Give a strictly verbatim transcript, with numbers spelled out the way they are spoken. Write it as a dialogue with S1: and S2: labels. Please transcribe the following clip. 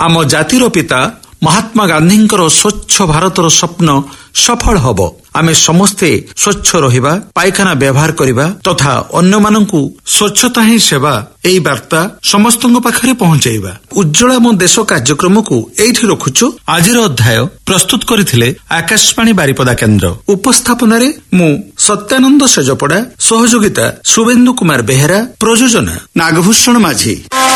S1: आम जातिर पिता महात्मा गांधींकर स्वच्छ भारतर स्वप्न सफल हब। आमे समस्ते स्वच्छ रहिबा, पायखाना व्यवहार करिबा तथा अन्य मानकु स्वच्छता ही सेवा एई वार्ता समस्तଙ୍କ पाखरे पहुंचाइबा। उज्ज्वला मो देश कार्यक्रम को एठी रखुछु। आजिर अध्याय प्रस्तुत करिथिले आकाशवाणी बारिपदा केन्द्र। उपस्थापन रे मु सत्यानंद सेजपड़ा, सहयोगिता शुभेन्दु कुमार बेहेरा, प्रयोजन नागभूषण माझी।